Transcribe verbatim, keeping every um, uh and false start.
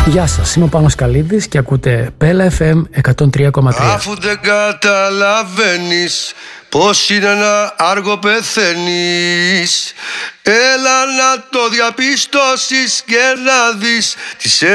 Γεια σας, είμαι ο Πάνος Καλίδης και ακούτε Πέλα εφ εμ εκατόν τρία κόμμα τρία. Αφού δεν καταλαβαίνεις πως είναι ένα άργο πεθαίνεις, έλα να το διαπιστώσεις και να δεις τι σε